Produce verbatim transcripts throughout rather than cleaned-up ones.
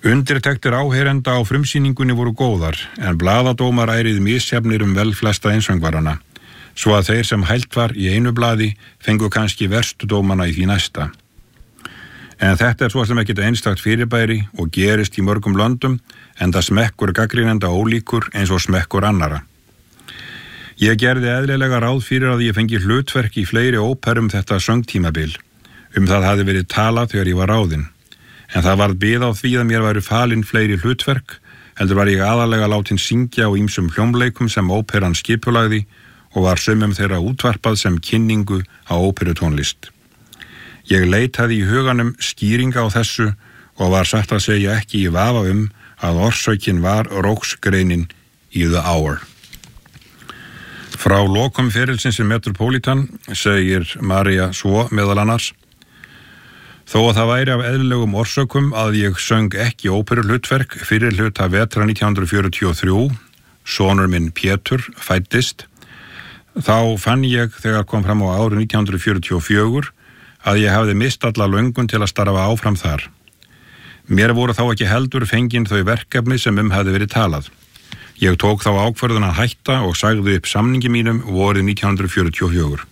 Undirtektir áheyrenda á frumsýningunni voru góðar, en blaðadómar ærið misjafnir um vel flesta einsöngvarana, svo að þeir sem hælt var í einu blaði fengu kannski verstu dómana í því næsta. En þetta er svo sem ekkert einstakt fyrirbæri og gerist í mörgum löndum, enda smekkur gagnrýnenda ólíkur eins og smekkur annara. Ég gerði eðlilega ráð fyrir að ég fengi hlutverk í fleiri óperum þetta söngtímabil. Um það hafði verið talað þegar ég var ráðinn. En það varð bið á því að mér væru falin fleiri hlutverk, heldur var ég aðalega látin syngja á ýmsum hljómleikum sem óperan skipulagði og var sumum þeirra útvarpað sem kynningu á óperutónlist. Ég leitaði í huganum skýringa á þessu og var satt að segja ekki í vafa um að orsökin var róksgreinin í The Hour. Frá lokum ferilsins í Metropolitan segir María svo meðal annars: Þó að það væri af eðlilegum orsökum að ég söng ekki óperuhlutverk fyrir hluta vetra nítján hundruð fjörutíu og þrjú, sonur minn Pétur fæddist, þá fann ég þegar kom fram á ári nítján hundruð fjörutíu og fjögur að ég hafði mist alla löngun til að starfa áfram þar. Mér voru þá ekki heldur fengin þau verkefni sem um hafði verið talað. Ég tók þá ákvörðun að hætta og sagði upp samningi mínum vorið nítján hundruð fjörutíu og fjögur.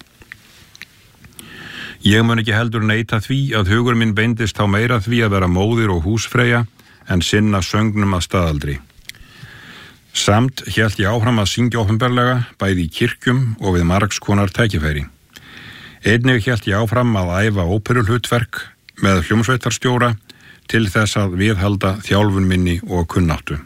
Ég mun ekki heldur neita því að hugur minn beindist þá meira því að vera móðir og húsfreyja en sinna söngnum að staðaldri. Samt hélt ég áfram að syngja opinberlega bæði í kirkjum og við margs konar tækifæri. Einnig hélt ég áfram að æfa óperuhlutverk með hljómsveitarstjóra til þess að viðhalda þjálfun minni og kunnáttu.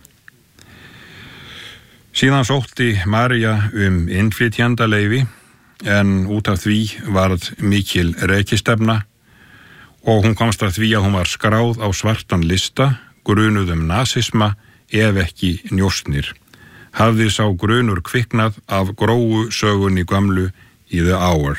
Síðan sótti María um innflytjendaleyfi, en út af því varð mikil rekistefna og hún komst að því að hún var skráð á svartan lista, grunuð um nasisma ef ekki njósnir. Hafði sá grunur kviknað af gróu sögunni gömlu í The Hour.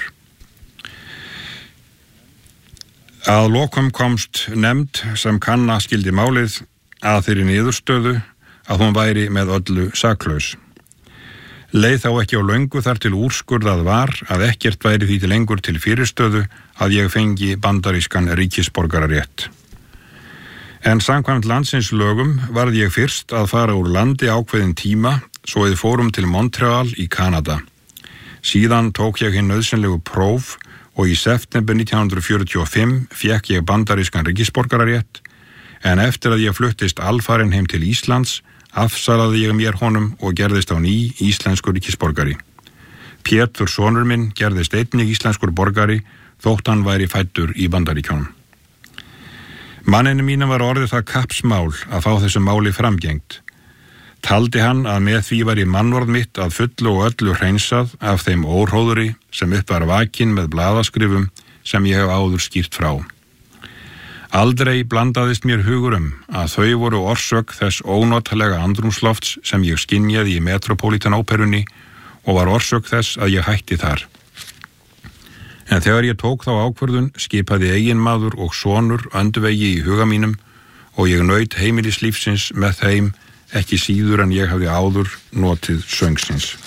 Að lokum komst nefnd sem kanna skildi málið að þeirri niðurstöðu að hún væri með öllu saklaus. Leið þá ekki á löngu þar til úrskurðað var að ekkert væri því til lengur til fyrirstöðu að ég fengi bandarískan ríkisborgararétt. En samkvæmt landsins lögum varð ég fyrst að fara úr landi ákveðin tíma svo við fórum til Montreal í Kanada. Síðan tók ég hinn nauðsynlegu próf og í september nítján hundruð fjörutíu og fimm fékk ég bandarískan ríkisborgararétt, en eftir að ég fluttist alfarinn heim til Íslands afsalaði ég mér honum og gerðist á ný íslenskur ríkisborgari. Pétur sonur minn gerðist einnig íslenskur borgari þótt hann væri fæddur í Bandaríkjunum. Manninu mínum var orðið það kappsmál að fá þessu máli framgengt. Taldi hann að með því væri mannorð mitt að fullu og öllu hreinsað af þeim óhróðri sem upp var vakin með blaðaskrifum sem ég hef áður skýrt frá. Aldrei blandaðist mér hugur um að þau voru orsök þess ónotalega andrúmslofts sem ég skynjaði í Metropolitan óperunni og var orsök þess að ég hætti þar. En þegar ég tók þá ákvörðun skipaði eiginmaður og sonur öndvegi í huga mínum og ég naut heimilislífsins með þeim ekki síður en ég hafði áður notið söngsins.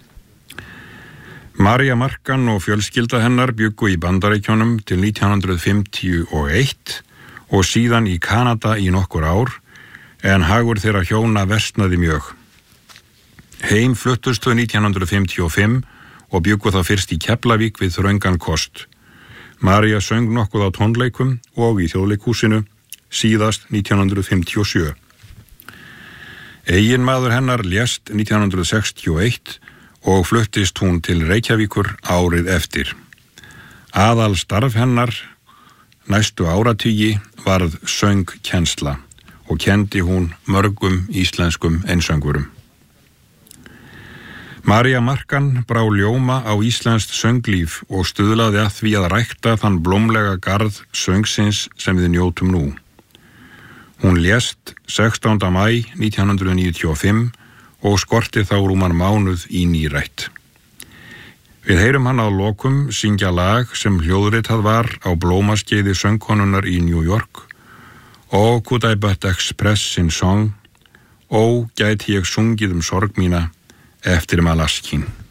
María Markan og fjölskylda hennar bjuggu í Bandaríkjunum til nítján hundruð fimmtíu og eitt og síðan í Kanada í nokkur ár, en hagur þeirra hjóna versnaði mjög. Heim fluttust þau nítján hundruð fimmtíu og fimm og bjuggu þá fyrst í Keflavík við þröngan kost. María söng nokkuð á tónleikum og í Þjóðleikhúsinu, síðast nítján hundruð fimmtíu og sjö. Eiginmaður hennar lést nítján hundruð sextíu og eitt og fluttist hún til Reykjavíkur árið eftir. Aðal starf hennar næstu áratugi varð söngkennsla og kendi hún mörgum íslenskum einsöngurum. María Markan brá ljóma á íslenskt sönglíf og stuðlaði að því að rækta þann blómlega garð söngsins sem við njótum nú. Hún lést sextánda maí nítján hundruð níutíu og fimm og skorti þá rúman mánuð í nýrætt. Við heyrum hann að lokum syngja lag sem hljóðritað var á blómaskeiði söngkonunnar í New York. Ó, could I but express in song, ó, gæti ég sungið um sorg mína eftir Malaskín.